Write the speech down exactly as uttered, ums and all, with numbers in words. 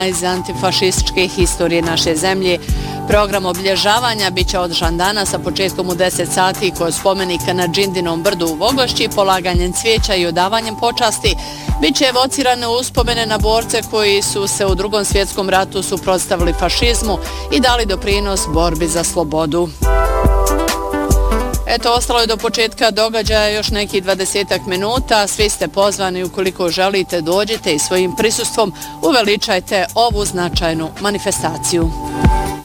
iz antifašističke historije naše zemlje. Program obilježavanja bit će održan danas sa početkom u deset sati kod spomenika na Džindinom brdu u Vogošći, polaganjem cvijeća i odavanjem počasti. Biće evocirane uspomene na borce koji su se u Drugom svjetskom ratu suprotstavili fašizmu i dali doprinos borbi za slobodu. Eto, ostalo je do početka događaja još nekih dvadesetak minuta. Svi ste pozvani, ukoliko želite, dođite i svojim prisustvom uveličajte ovu značajnu manifestaciju.